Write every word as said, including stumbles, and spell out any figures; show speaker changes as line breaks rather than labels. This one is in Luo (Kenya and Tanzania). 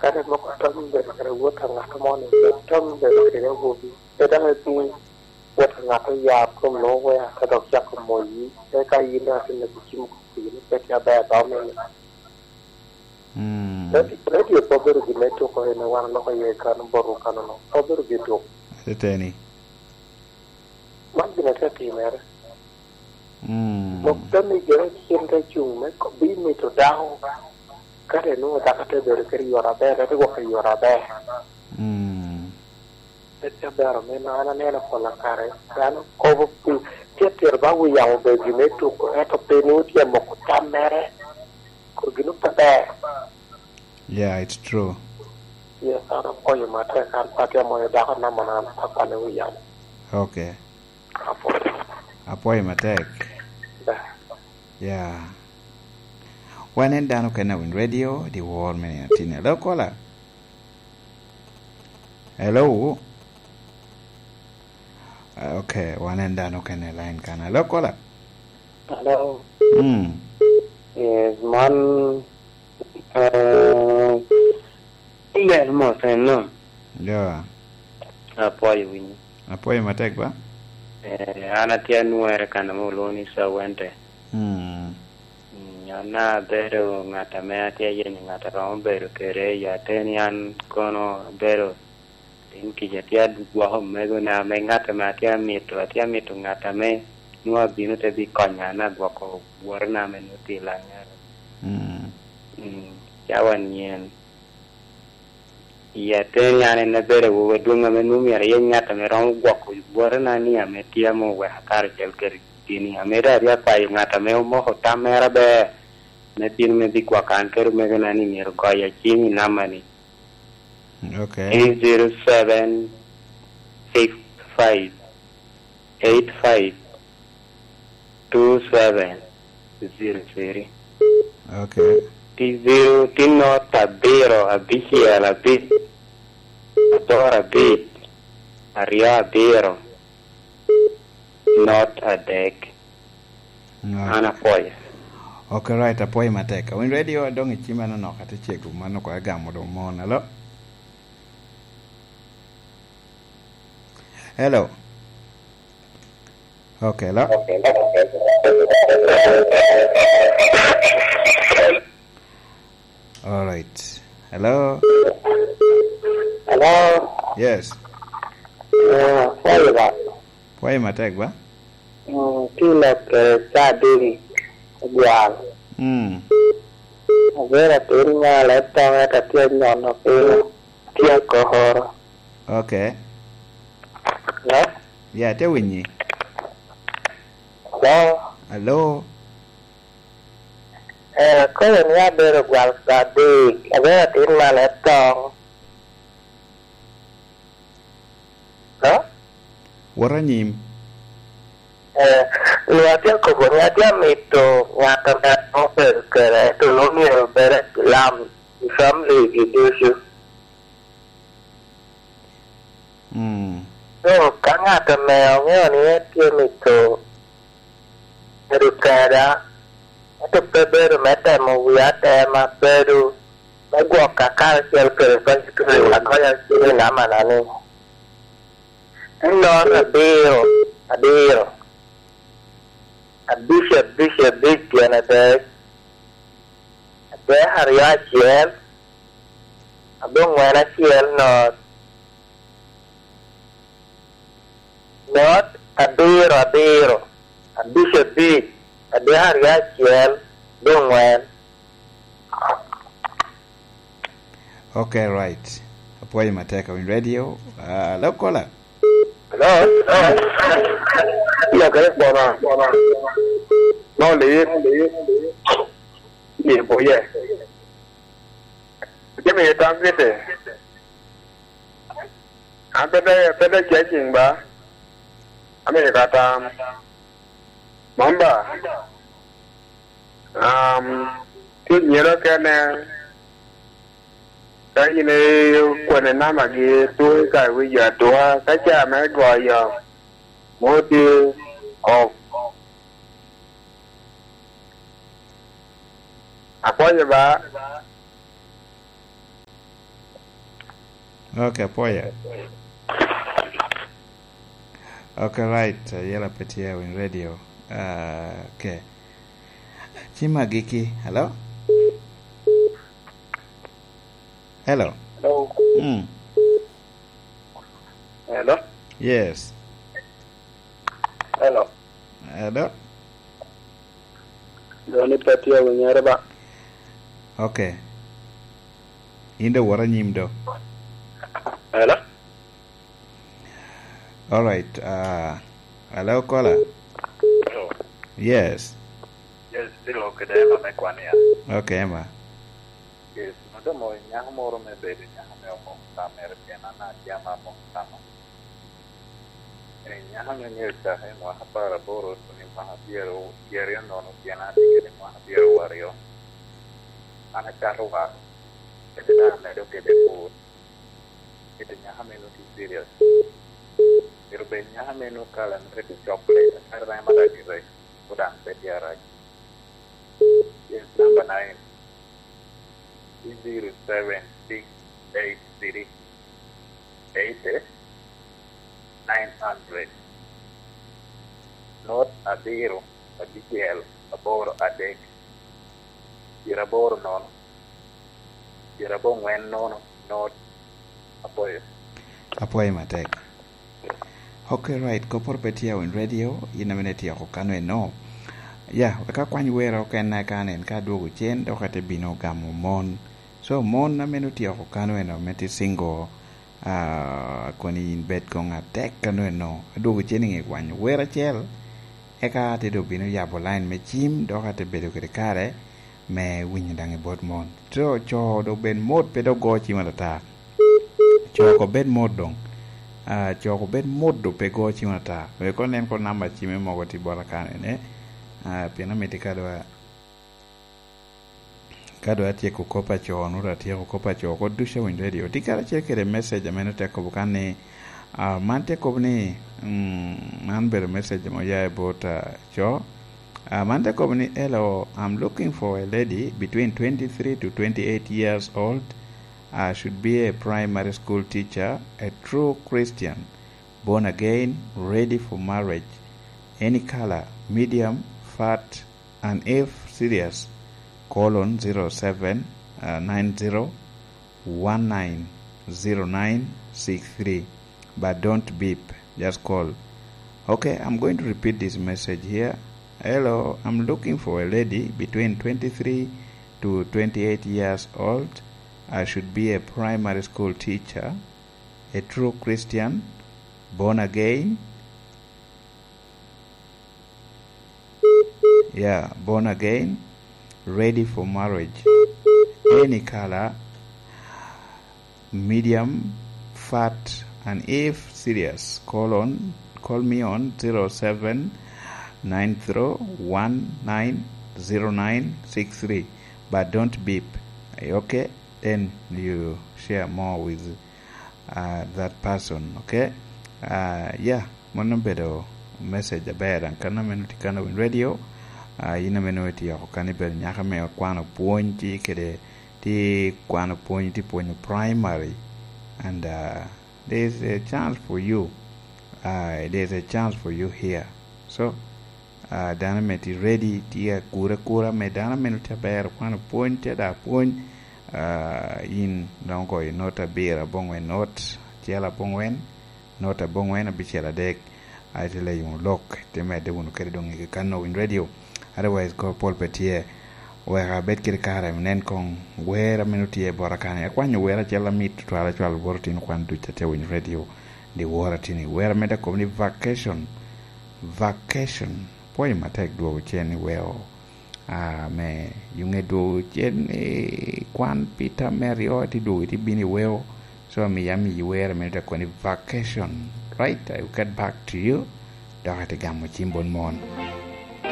Kare moko tam be kare wuotho ng'ato mondo tam be kare gobi. Eda ni wuotho ng'ato ya kuom lowo ya kata kia kumoyi. Eka yinda tinde bichimu kuyini peke ya baya dome.
Mm.
Radio poberu gi meto ko ene wan loko ye kan boru kan no. Poberu gi to.
Seteni.
Man bina tati mere.
Mm.
Mokdami gere kiende chung me ko bi mi to daho. Kare no da kate bere keri yora bere te go keri yora bere.
Mm.
Ete bere me na ana nena kola kare. Kano kobo pi tia tirba wu yang be gi meto ko eto penu tia moko tamere. Ko ginu pete.
Yeah, it's true.
Yes, ana koyo mate kan pate mo da ko na mana pa ne wu yang.
Okay.
Apo.
Apoy matek.
Da.
Yeah. Wanen dano kana win radio the war many atina. Hello caller. Hello. Uh, okay, wanen dano kana line kana. Hello caller.
Hello.
Hmm.
Yes, man. Uh, Ile mo no.
Yeah.
Apoy win.
Apoy matek ba?
Eh, ana tia nuere kana mo loni sa wente.
Hmm.
Yana bero ngata me atia yen ngata ro bero kere ya tenian kono bero tin ki jatia dua ho mego na me ngata me atia mito atia mito ngata me nuwa binu te bi konya na gwa ko warna me nuti lanya.
Hmm.
Mm, jawan yen. Ya tenian na bero wo dunga me numi ya ngata me ro gwa ko warna ni ame tia mo we hakar jel keri kini amera dia pa ngata me mo hota mera be ne tin me di kwa kan ker me gana ni mer ko ya chini namani
Okay.
eight zero seven six five eight five two seven zero zero.
Okay.
Ti zero ti nota bero abisia la bit adora bit aria bero not a deck.
No.
Ana poy.
Okay, right, apoy matek. Win radio dong ichima no no kata chegu mano kwa gamo do mon. Hello. Hello. Okay, hello. All right. Hello.
Hello.
Yes.
Uh, sorry about.
Apoy matek ba?
Hmm, kila ke sadiri gual.
Hmm.
Vera turnya letang eta tia nyono pelo tia kohor.
Okay.
Ya.
Yeah, te winyi.
Hello.
Hello.
Eh, ko ya bero gual sadi. Vera turnya letang. Ha?
Waranyim.
Eh, lihatnya kubunya dia mito ngata over kere itu lomi bere lam family gitu.
Hmm.
So kan ngata meongnya ni dia mito berkara itu beber meta mau wiata ma beru lagu kakak sel kere pas kere lagu yang sini nama nani. Hello, Adil, Adil. Bishop, Bishop, Big Canada. Ada hari aja. Abang mana ciel not. Not adir adir. Bishop Big. Ada hari aja. Abang mana.
Okay, right. Apoy matek on radio. Uh, hello caller.
Hello. Iya kaya bona bona. No li li. Ni boye. Jeme ta ngete. Aba da ta da jajin ba. Amerika ta mamba. Um ti nyero kana cái này quần nam mà kia tôi cái bây giờ tôi cái cha mẹ gọi giờ mua tiêu ồ à có gì ba
Okay, poya. Okay, right. Uh, yela petia in radio. Uh, okay. Chima Giki, hello? Hello.
Hello.
Mm.
Hello.
Yes.
Hello.
Hello.
Doni petia winyere ba.
Okay. Indo wara nyimdo.
Hello.
All right. Uh, hello, caller.
Hello.
Yes.
Yes, still okay there, ma mekwania.
Okay, Emma.
Yes, madamo nyang moro me bebe nyang me omo kamera pena na tiama mo tama. Eh nyang me nyeka he mo hapara boro tuni mahabiero yerio nono tiana tikene mahabiero wario. Ana karuwa. Kedena me do kede po. Kede nyang me no serious. Pero ben nyang me no kala no kede chocolate. Ara ma da dire. Udang petiara. Yes, number nine. Zero seven six eight three eight nine hundred. Not a zero, a D T L, a bor a deck. Irabor non. Irabong when non, not a boy.
A poem attack. Okay, right. Kopor petia in radio. Ina minute ya kukano no. Yeah, weka kwany wero kena kanen ka duogo chen do kate bino gamo mon. So mon na menuti ako kano eno meti singo uh, koni in bed kong a tek kano eno duogo chen nge kwany wera chel eka te do bino yabo line me chim do kate bedo kere kare me winyi dange bot mon. So cho do ben mod pedo go chima ta. Cho ko ben mod dong. Uh, cho ko ben mod do pe go chima ta. We ko nen ko namba chime mogo ti bora kane ne. Ah, piano meti kadwa kadwa tie kukopa cho nura tie kukopa cho ko dusha win radio tikara chekere message ameno te ko bukane ah mante ko ni mm man ber message mo ya about uh, cho ah mante ko ni hello, I'm looking for a lady between twenty-three to twenty-eight years old. Uh, should be a primary school teacher, a true Christian, born again, ready for marriage, any color, medium, fat, and if serious, call on zero seven nine zero one nine zero nine six three. But don't beep, just call. Okay, I'm going to repeat this message here. Hello, I'm looking for a lady between twenty-three to twenty-eight years old. I should be a primary school teacher, a true Christian, born again. Yeah, born again, ready for marriage, any color, medium, fat, and if serious, call on, call me on zero seven nine zero one nine zero nine six three. But don't beep. Okay, then you share more with uh, that person. Okay, uh, yeah, monombedo message about and kana menuti kana win radio. Uh, ina menuti ya kanibel nyaka me kwano pointi kede ti kwano pointi point primary, and uh, there's a chance for you. Uh, there's a chance for you here. So uh, dana meti ready tia kura kura me dana menuti ber kwano pointi da point uh, in dongo in not a beer bongwen not tiala bongwen not a bongwen a bichela dek I tell you look te me de bunu kere dongi kano in radio. Otherwise, go Paul Petier, where I bet get car and then con where a minute a boracane. A quan you wear a jella meat to a actual word in one to tell in radio, the water tini, where a meta company vacation. Vacation. Poem attack do chen well. Ah, me, you may do chen quan Peter Mary or to do it be well. So, me yummy, you wear a minute a vacation. Right? I will get back to you. Dr. Gamu Chimbon Mon.